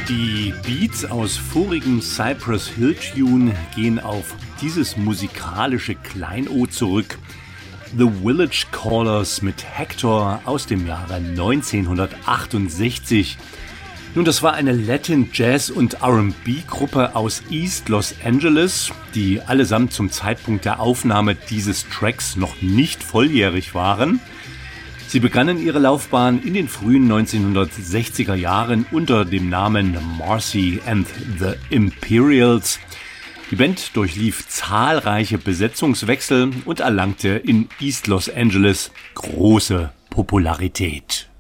Die Beats aus vorigem Cypress Hill Tune gehen auf dieses musikalische Kleinod zurück. The Village Callers mit Hector aus dem Jahre 1968. Nun, das war eine Latin, Jazz und R&B-Gruppe aus East Los Angeles, die allesamt zum Zeitpunkt der Aufnahme dieses Tracks noch nicht volljährig waren. Sie begannen ihre Laufbahn in den frühen 1960er Jahren unter dem Namen Marcy and the Imperials. Die Band durchlief zahlreiche Besetzungswechsel und erlangte in East Los Angeles große Popularität.